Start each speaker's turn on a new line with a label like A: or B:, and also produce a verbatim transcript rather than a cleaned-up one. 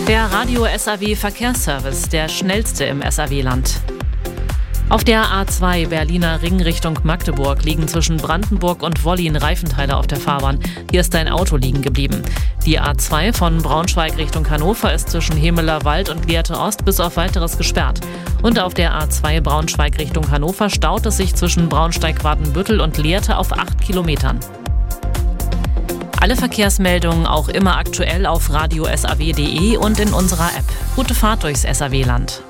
A: Der Radio S A W Verkehrsservice, der schnellste im S A W-Land. Auf der A zwei Berliner Ring Richtung Magdeburg liegen zwischen Brandenburg und Wollin Reifenteile auf der Fahrbahn. Hier ist ein Auto liegen geblieben. Die A zwei von Braunschweig Richtung Hannover ist zwischen Hemeler Wald und Lehrte Ost bis auf Weiteres gesperrt. Und auf der A zwei Braunschweig Richtung Hannover staut es sich zwischen Braunsteig-Wadenbüttel und Lehrte auf acht Kilometern. Alle Verkehrsmeldungen auch immer aktuell auf radio s a w punkt d e und in unserer App. Gute Fahrt durchs S A W-Land.